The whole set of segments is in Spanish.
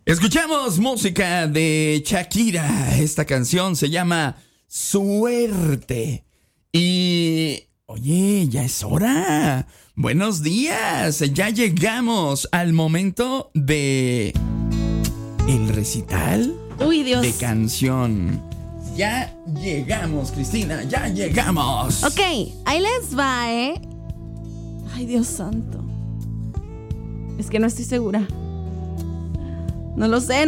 Escuchamos música de Shakira. Esta canción se llama Suerte. Y, oye, ya es hora. Buenos días. Ya llegamos al momento de el recital de canción. Ya llegamos, Cristina. Ya llegamos. Ok, ahí les va, ¿eh? Ay, Dios santo. Es que no estoy segura. No lo sé.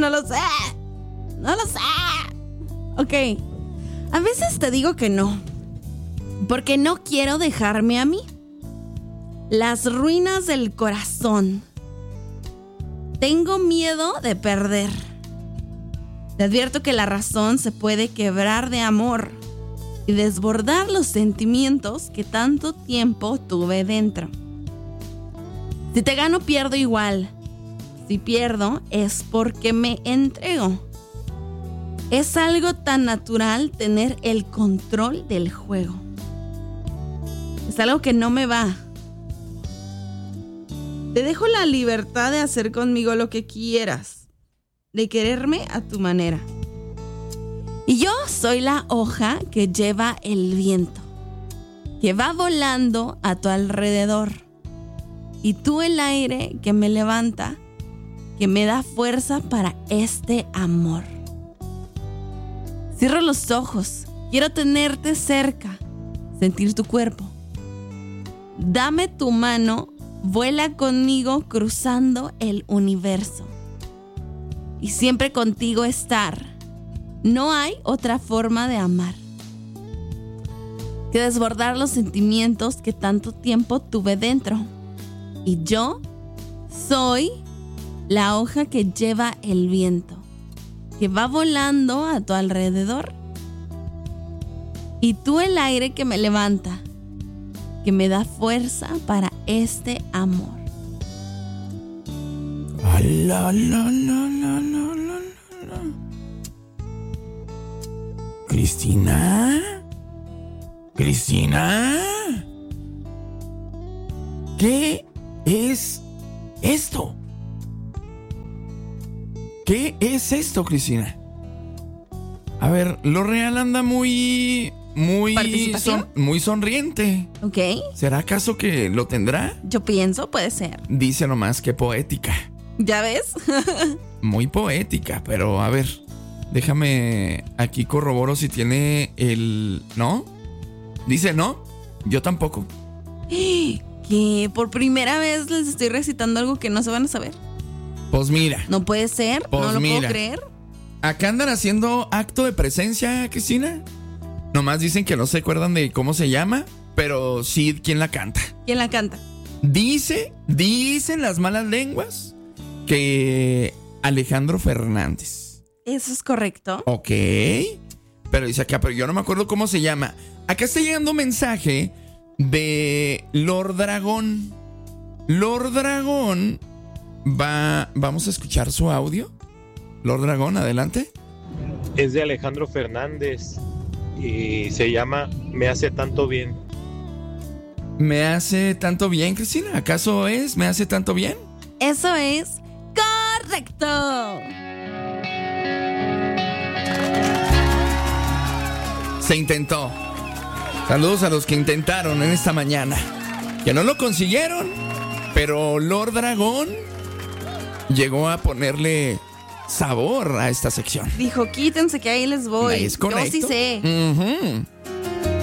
Ok. A veces te digo que no, porque no quiero dejarme a mí. Las ruinas del corazón. Tengo miedo de perder. Te advierto que la razón se puede quebrar de amor y desbordar los sentimientos que tanto tiempo tuve dentro. Si te gano, pierdo igual. Si pierdo, es porque me entrego. Es algo tan natural tener el control del juego. Es algo que no me va. Te dejo la libertad de hacer conmigo lo que quieras, de quererme a tu manera. Y yo soy la hoja que lleva el viento, que va volando a tu alrededor. Y tú el aire que me levanta, que me da fuerza para este amor. Cierro los ojos, quiero tenerte cerca, sentir tu cuerpo. Dame tu mano, vuela conmigo cruzando el universo. Y siempre contigo estar. No hay otra forma de amar que desbordar los sentimientos que tanto tiempo tuve dentro. Y yo soy la hoja que lleva el viento, que va volando a tu alrededor. Y tú el aire que me levanta, que me da fuerza para este amor. Cristina, ¿qué es esto? ¿Qué es esto, Cristina? A ver, lo real anda muy sonriente. Ok. ¿Será acaso que lo tendrá? Yo pienso, puede ser. Dice nomás que poética. ¿Ya ves? Muy poética, pero a ver, déjame aquí corroboro si tiene el... ¿No? Dice no, yo tampoco. ¿Qué? ¿Por primera vez les estoy recitando algo que no se van a saber? Pues mira. No puede ser, no lo puedo creer. Acá andan haciendo acto de presencia, Cristina. Nomás dicen que no se acuerdan de cómo se llama, pero sí quién la canta. ¿Quién la canta? Dicen las malas lenguas que Alejandro Fernández. ¿Eso es correcto? Ok. Pero dice acá, pero yo no me acuerdo cómo se llama. Acá está llegando un mensaje de Lord Dragón. Lord Dragón vamos a escuchar su audio. Lord Dragón, adelante. Es de Alejandro Fernández y se llama Me hace tanto bien. ¿Me hace tanto bien, Cristina? ¿Acaso es Me hace tanto bien? Eso es correcto. Se intentó. Saludos a los que intentaron en esta mañana. Que no lo consiguieron, pero Lord Dragón llegó a ponerle sabor a esta sección. Dijo, quítense que ahí les voy. Es correcto. Yo sí sé.